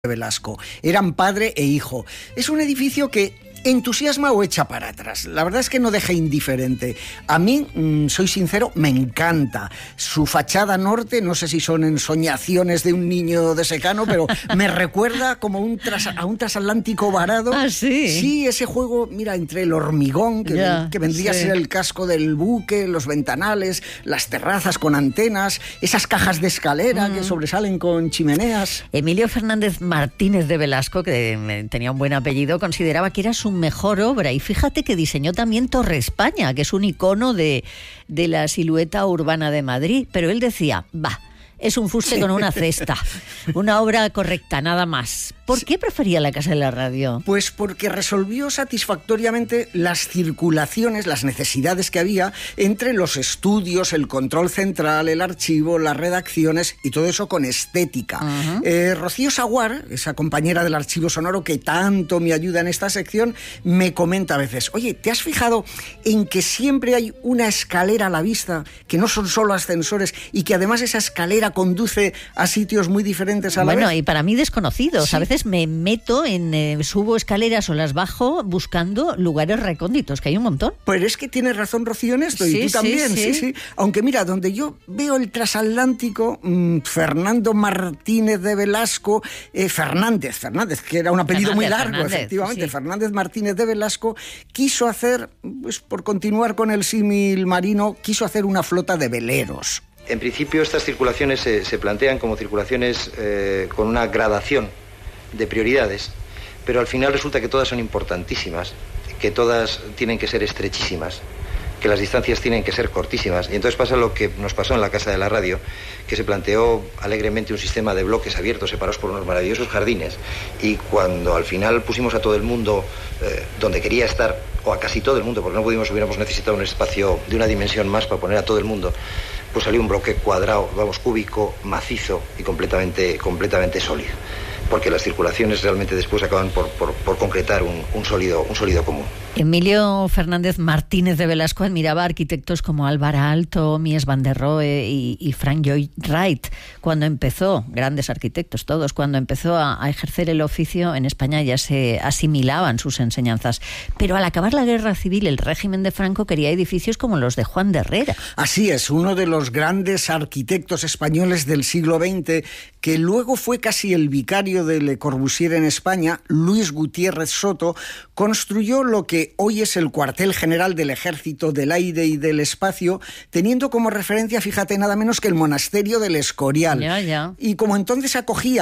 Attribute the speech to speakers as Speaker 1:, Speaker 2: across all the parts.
Speaker 1: de Velasco. Eran padre e hijo. Es un edificio que entusiasma o echa para atrás. La verdad es que no deja indiferente. A mí, soy sincero, me encanta. Su fachada norte, no sé si son ensoñaciones de un niño de secano, pero me recuerda como a un transatlántico varado.
Speaker 2: ¿Ah, sí?
Speaker 1: Sí, ese juego, mira, entre el hormigón, que vendría a ser el casco del buque, los ventanales, las terrazas con antenas, esas cajas de escalera que sobresalen con chimeneas.
Speaker 2: Emilio Fernández Martínez de Velasco, que tenía un buen apellido, consideraba que era su mejor obra, y fíjate que diseñó también Torre España, que es un icono de la silueta urbana de Madrid, pero él decía, es un fuste con una cesta, una obra correcta, nada más. ¿Por qué prefería la Casa de la Radio?
Speaker 1: Pues porque resolvió satisfactoriamente las circulaciones, las necesidades que había entre los estudios, el control central, el archivo, las redacciones y todo eso con estética. Rocío Saguar, esa compañera del archivo sonoro que tanto me ayuda en esta sección, me comenta a veces, oye, ¿te has fijado en que siempre hay una escalera a la vista, que no son solo ascensores y que además esa escalera conduce a sitios muy diferentes a la vez?
Speaker 2: Bueno, y para mí desconocidos.
Speaker 1: Sí.
Speaker 2: A veces me meto subo escaleras o las bajo buscando lugares recónditos, que hay un montón.
Speaker 1: Pero es que tienes razón, Rocío, en esto, y tú también, sí. Aunque mira, donde yo veo el transatlántico, Fernando Martínez de Velasco, Fernández, que era un apellido muy largo,
Speaker 2: Fernández,
Speaker 1: efectivamente,
Speaker 2: sí.
Speaker 1: Fernández Martínez de Velasco, quiso hacer, pues por continuar con el símil marino, quiso hacer una flota de veleros.
Speaker 3: En principio estas circulaciones se plantean como circulaciones con una gradación de prioridades, pero al final resulta que todas son importantísimas, que todas tienen que ser estrechísimas, que las distancias tienen que ser cortísimas. Y entonces pasa lo que nos pasó en la Casa de la Radio, que se planteó alegremente un sistema de bloques abiertos separados por unos maravillosos jardines, y cuando al final pusimos a todo el mundo donde quería estar, o a casi todo el mundo, porque no hubiéramos necesitado un espacio de una dimensión más para poner a todo el mundo, pues salió un bloque cuadrado, cúbico, macizo y completamente sólido. Porque las circulaciones realmente después acaban por concretar un sólido común.
Speaker 2: Emilio Fernández Martínez de Velasco admiraba a arquitectos como Álvaro Aalto, Mies van der Rohe y Frank Lloyd Wright. Cuando empezó, grandes arquitectos todos, cuando empezó a ejercer el oficio en España ya se asimilaban sus enseñanzas. Pero al acabar la Guerra Civil, el régimen de Franco quería edificios como los de Juan de Herrera.
Speaker 1: Así es, uno de los grandes arquitectos españoles del siglo XX, que luego fue casi el vicario de Le Corbusier en España, Luis Gutiérrez Soto, construyó lo que hoy es el cuartel general del Ejército del Aire y del Espacio, teniendo como referencia, fíjate, nada menos que el monasterio del Escorial.
Speaker 2: Ya.
Speaker 1: Y como entonces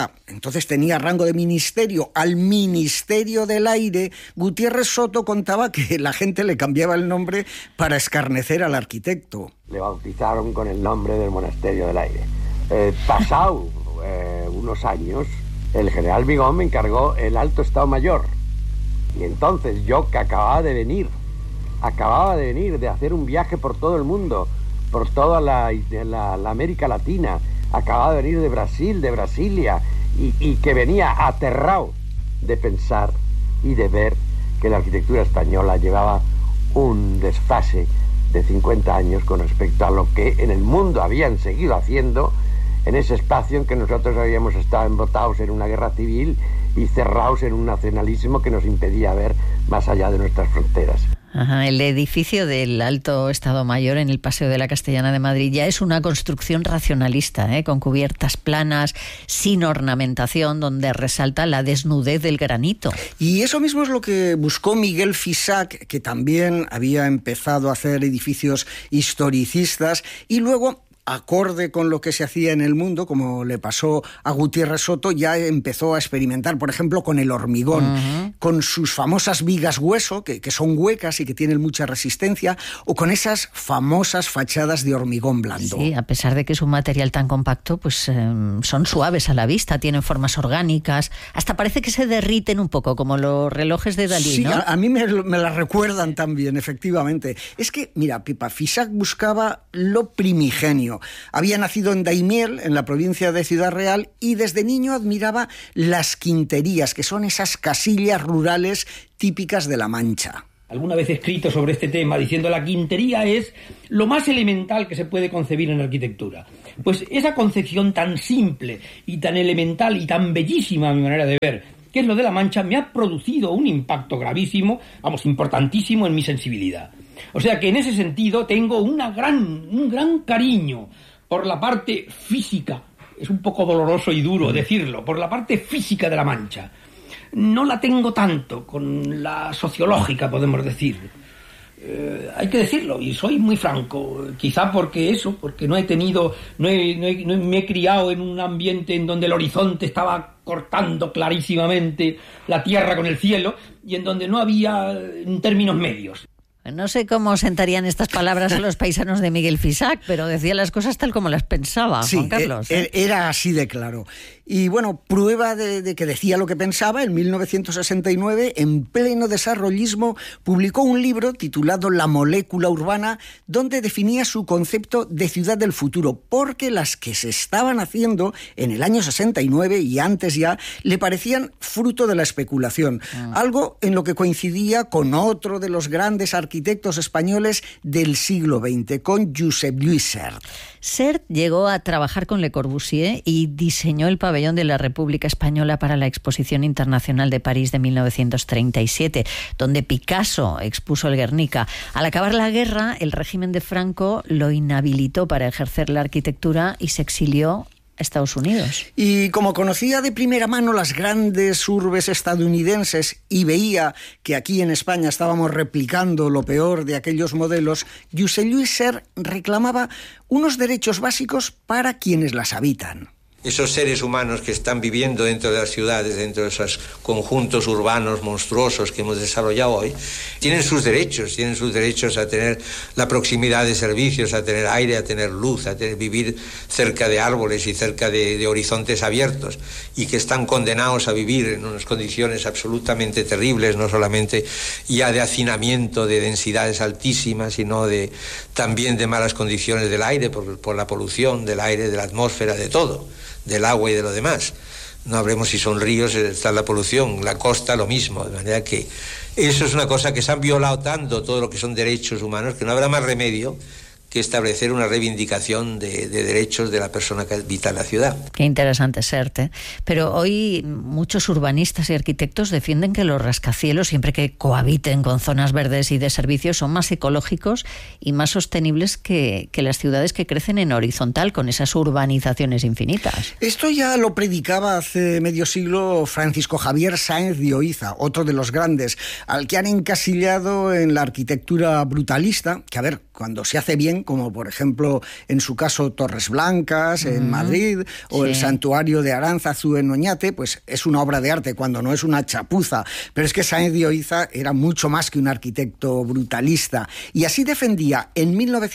Speaker 1: tenía rango de ministerio, al Ministerio del Aire, Gutiérrez Soto contaba que la gente le cambiaba el nombre para escarnecer al arquitecto.
Speaker 4: Le bautizaron con el nombre del Monasterio del Aire. Pasado unos años, el general Vigón me encargó el Alto Estado Mayor. Y entonces yo, que acababa de venir de hacer un viaje por todo el mundo, por toda la América Latina, acababa de venir de Brasil, de Brasilia, y que venía aterrado de pensar y de ver que la arquitectura española llevaba un desfase de 50 años con respecto a lo que en el mundo habían seguido haciendo en ese espacio en que nosotros habíamos estado embotados en una guerra civil y cerrados en un nacionalismo que nos impedía ver más allá de nuestras fronteras.
Speaker 2: El edificio del Alto Estado Mayor en el Paseo de la Castellana de Madrid ya es una construcción racionalista, con cubiertas planas, sin ornamentación, donde resalta la desnudez del granito.
Speaker 1: Y eso mismo es lo que buscó Miguel Fisac, que también había empezado a hacer edificios historicistas, y luego, acorde con lo que se hacía en el mundo, como le pasó a Gutiérrez Soto, ya empezó a experimentar, por ejemplo, con el hormigón, con sus famosas vigas hueso, que son huecas y que tienen mucha resistencia, o con esas famosas fachadas de hormigón blando.
Speaker 2: Sí, a pesar de que es un material tan compacto, pues son suaves a la vista, tienen formas orgánicas, hasta parece que se derriten un poco, como los relojes de Dalí,
Speaker 1: sí,
Speaker 2: ¿no?
Speaker 1: A mí me la recuerdan también, efectivamente. Es que, mira, Pipa, Fisac buscaba lo primigenio. Había nacido en Daimiel, en la provincia de Ciudad Real, y desde niño admiraba las quinterías, que son esas casillas rurales típicas de La Mancha.
Speaker 5: Alguna vez he escrito sobre este tema diciendo la quintería es lo más elemental que se puede concebir en arquitectura. Pues esa concepción tan simple y tan elemental y tan bellísima a mi manera de ver, que es lo de La Mancha, me ha producido un impacto gravísimo, importantísimo en mi sensibilidad. O sea que en ese sentido tengo un gran cariño por la parte física. Es un poco doloroso y duro decirlo, por la parte física de La Mancha. No la tengo tanto con la sociológica, podemos decir. Hay que decirlo, y soy muy franco, quizá porque no me he criado en un ambiente en donde el horizonte estaba cortando clarísimamente la tierra con el cielo y en donde no había términos medios.
Speaker 2: No sé cómo sentarían estas palabras a los paisanos de Miguel Fisac, pero decía las cosas tal como las pensaba,
Speaker 1: sí,
Speaker 2: Juan Carlos.
Speaker 1: Era así de claro. Y bueno, prueba de que decía lo que pensaba, en 1969, en pleno desarrollismo, publicó un libro titulado La molécula urbana, donde definía su concepto de ciudad del futuro, porque las que se estaban haciendo en el año 69 y antes ya, le parecían fruto de la especulación. Algo en lo que coincidía con otro de los grandes arquitectos españoles del siglo XX, con Josep Lluís Sert.
Speaker 2: Sert llegó a trabajar con Le Corbusier y diseñó el pabellón de la República Española para la Exposición Internacional de París de 1937, donde Picasso expuso el Guernica. Al acabar la guerra, el régimen de Franco lo inhabilitó para ejercer la arquitectura y se exilió a Estados Unidos.
Speaker 1: Y como conocía de primera mano las grandes urbes estadounidenses y veía que aquí en España estábamos replicando lo peor de aquellos modelos, Josep Lluís Sert reclamaba unos derechos básicos para quienes las habitan.
Speaker 6: Esos seres humanos que están viviendo dentro de las ciudades, dentro de esos conjuntos urbanos monstruosos que hemos desarrollado hoy, tienen sus derechos a tener la proximidad de servicios, a tener aire, a tener luz, a vivir cerca de árboles y cerca de horizontes abiertos, y que están condenados a vivir en unas condiciones absolutamente terribles, no solamente ya de hacinamiento, de densidades altísimas, sino también de malas condiciones del aire, por la polución del aire, de la atmósfera, de todo, del agua y de lo demás. No hablemos si son ríos, está la polución, la costa lo mismo, de manera que eso es una cosa que se han violado tanto, todo lo que son derechos humanos, que no habrá más remedio que establecer una reivindicación de derechos de la persona que habita en la ciudad.
Speaker 2: Qué interesante, Sert, ¿eh? Pero hoy muchos urbanistas y arquitectos defienden que los rascacielos, siempre que cohabiten con zonas verdes y de servicios, son más ecológicos y más sostenibles que las ciudades que crecen en horizontal, con esas urbanizaciones infinitas.
Speaker 1: Esto ya lo predicaba hace medio siglo Francisco Javier Sáenz de Oiza, otro de los grandes, al que han encasillado en la arquitectura brutalista, que a ver, cuando se hace bien, como por ejemplo en su caso Torres Blancas en Madrid o el Santuario de Aránzazu en Oñate, pues es una obra de arte cuando no es una chapuza. Pero es que Sáenz de Oiza era mucho más que un arquitecto brutalista y así defendía en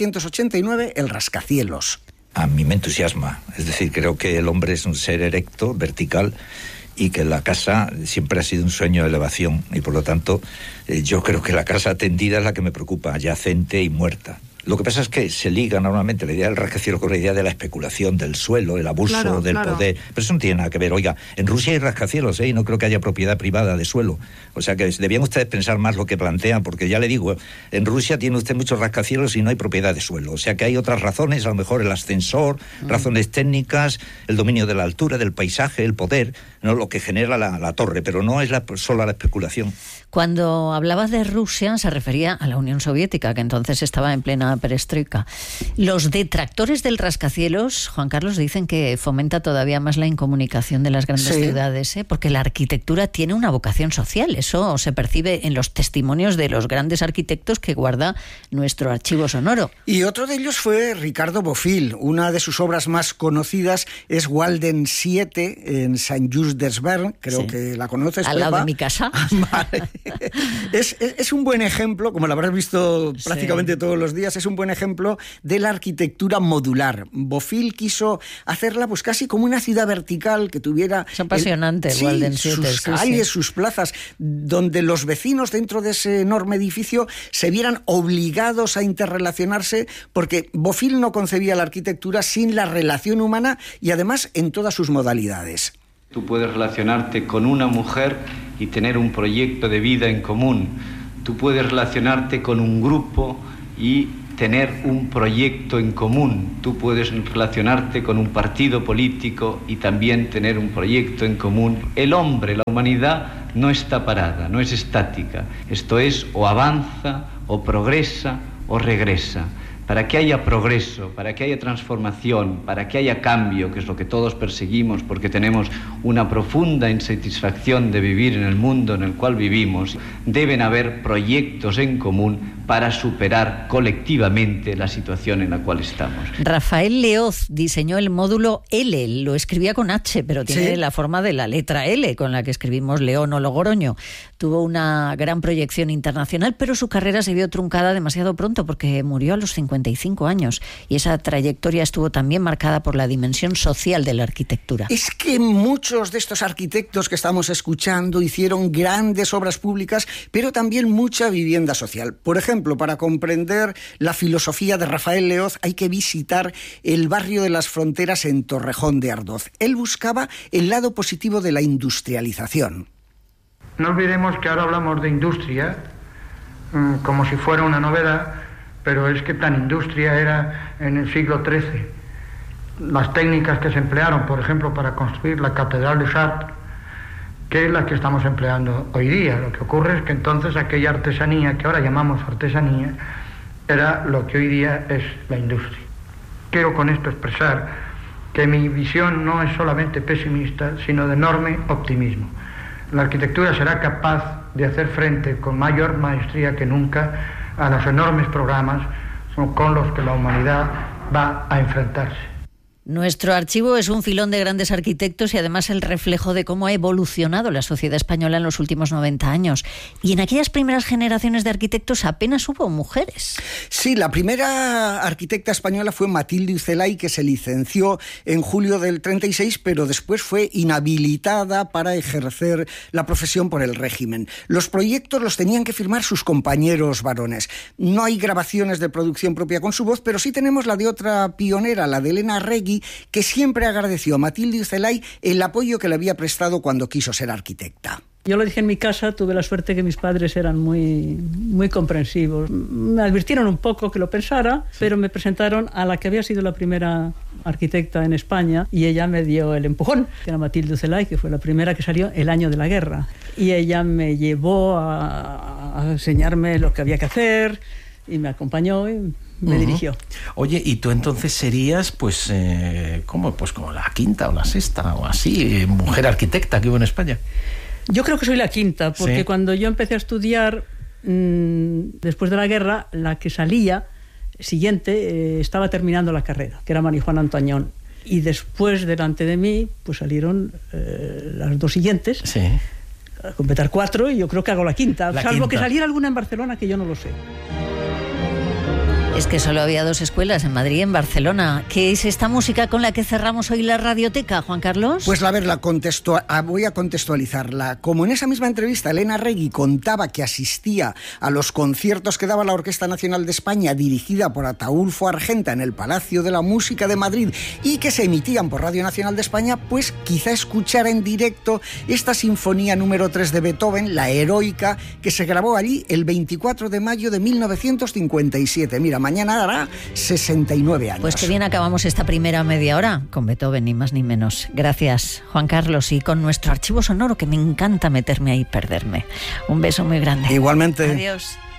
Speaker 1: 1989 el rascacielos.
Speaker 7: A mí me entusiasma, es decir, creo que el hombre es un ser erecto, vertical, y que la casa siempre ha sido un sueño de elevación y por lo tanto yo creo que la casa tendida es la que me preocupa, yacente y muerta. Lo que pasa es que se liga normalmente la idea del rascacielos con la idea de la especulación, del suelo, el abuso del poder. Pero eso no tiene nada que ver. Oiga, en Rusia hay rascacielos, y no creo que haya propiedad privada de suelo. O sea que debían ustedes pensar más lo que plantean, porque ya le digo, en Rusia tiene usted muchos rascacielos y no hay propiedad de suelo. O sea que hay otras razones, a lo mejor el ascensor, razones técnicas, el dominio de la altura, del paisaje, el poder, no lo que genera la torre, pero no es solo la especulación.
Speaker 2: Cuando hablaba de Rusia se refería a la Unión Soviética, que entonces estaba en plena perestroika. Los detractores del rascacielos, Juan Carlos, dicen que fomenta todavía más la incomunicación de las grandes ciudades, porque la arquitectura tiene una vocación social. Eso se percibe en los testimonios de los grandes arquitectos que guarda nuestro archivo sonoro.
Speaker 1: Y otro de ellos fue Ricardo Bofill. Una de sus obras más conocidas es Walden 7 en Saint-Just-des-Verns, creo que la conoces,
Speaker 2: al lado de mi casa.
Speaker 1: Vale. Es un buen ejemplo, como lo habrás visto prácticamente todos los días, es un buen ejemplo de la arquitectura modular. Bofill quiso hacerla pues casi como una ciudad vertical que tuviera...
Speaker 2: Es apasionante, Walden 7.
Speaker 1: Sus calles, sus plazas, donde los vecinos dentro de ese enorme edificio se vieran obligados a interrelacionarse, porque Bofill no concebía la arquitectura sin la relación humana y además en todas sus modalidades.
Speaker 8: Tú puedes relacionarte con una mujer y tener un proyecto de vida en común. Tú puedes relacionarte con un grupo y tener un proyecto en común. Tú puedes relacionarte con un partido político y también tener un proyecto en común. El hombre, la humanidad, no está parada, no es estática. Esto es, o avanza, o progresa, o regresa. Para que haya progreso, para que haya transformación, para que haya cambio, que es lo que todos perseguimos porque tenemos una profunda insatisfacción de vivir en el mundo en el cual vivimos, deben haber proyectos en común para superar colectivamente la situación en la cual estamos.
Speaker 2: Rafael Leoz diseñó el módulo L, lo escribía con H, pero tiene la forma de la letra L, con la que escribimos León o Logroño. Tuvo una gran proyección internacional, pero su carrera se vio truncada demasiado pronto porque murió a los 55 años, y esa trayectoria estuvo también marcada por la dimensión social de la arquitectura.
Speaker 1: Es que muchos de estos arquitectos que estamos escuchando hicieron grandes obras públicas, pero también mucha vivienda social. Por ejemplo, para comprender la filosofía de Rafael Leoz hay que visitar el barrio de las Fronteras en Torrejón de Ardoz. Él buscaba el lado positivo de la industrialización.
Speaker 9: No olvidemos que ahora hablamos de industria como si fuera una novedad, pero es que tan industria era en el siglo XIII. Las técnicas que se emplearon, por ejemplo, para construir la Catedral de Chartres, que es la que estamos empleando hoy día. Lo que ocurre es que entonces aquella artesanía, que ahora llamamos artesanía, era lo que hoy día es la industria. Quiero con esto expresar que mi visión no es solamente pesimista, sino de enorme optimismo. La arquitectura será capaz de hacer frente con mayor maestría que nunca a los enormes programas con los que la humanidad va a enfrentarse.
Speaker 2: Nuestro archivo es un filón de grandes arquitectos y además el reflejo de cómo ha evolucionado la sociedad española en los últimos 90 años. Y en aquellas primeras generaciones de arquitectos apenas hubo mujeres.
Speaker 1: Sí, la primera arquitecta española fue Matilde Ucelay, que se licenció en julio del 36, pero después fue inhabilitada para ejercer la profesión por el régimen. Los proyectos los tenían que firmar sus compañeros varones. No hay grabaciones de producción propia con su voz, pero sí tenemos la de otra pionera, la de Elena Regui, que siempre agradeció a Matilde Ucelay el apoyo que le había prestado cuando quiso ser arquitecta.
Speaker 10: Yo lo dije en mi casa, tuve la suerte que mis padres eran muy comprensivos. Me advirtieron un poco que lo pensara, pero me presentaron a la que había sido la primera arquitecta en España y ella me dio el empujón, que era Matilde Ucelay, que fue la primera que salió el año de la guerra. Y ella me llevó a enseñarme lo que había que hacer y me acompañó y me dirigió.
Speaker 11: Oye, y tú entonces serías, pues como la quinta o la sexta o así, mujer arquitecta que hubo en España.
Speaker 10: Yo creo que soy la quinta, porque
Speaker 11: ¿Sí?
Speaker 10: Cuando yo empecé a estudiar después de la guerra, la que salía siguiente estaba terminando la carrera, que era María Juana Antañón. Y después, delante de mí, pues salieron las dos siguientes.
Speaker 11: Sí.
Speaker 10: A completar 4, y yo creo que hago la quinta, salvo que saliera alguna en Barcelona, que yo no lo sé.
Speaker 2: Es que solo había 2 escuelas, en Madrid y en Barcelona. ¿Qué es esta música con la que cerramos hoy la radioteca, Juan Carlos?
Speaker 1: Pues voy a contextualizarla. Como en esa misma entrevista Elena Regui contaba que asistía a los conciertos que daba la Orquesta Nacional de España, dirigida por Ataúlfo Argenta en el Palacio de la Música de Madrid, y que se emitían por Radio Nacional de España, pues quizá escuchar en directo esta Sinfonía número 3 de Beethoven, la Heroica, que se grabó allí el 24 de mayo de 1957. Mira, mañana hará 69 años.
Speaker 2: Pues que bien acabamos esta primera media hora con Beethoven, ni más ni menos. Gracias, Juan Carlos, y con nuestro archivo sonoro, que me encanta meterme ahí y perderme. Un beso muy grande.
Speaker 1: Igualmente.
Speaker 2: Adiós.